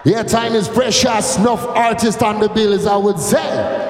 Yeah, time is precious. Enough artists on the bill, as I would say.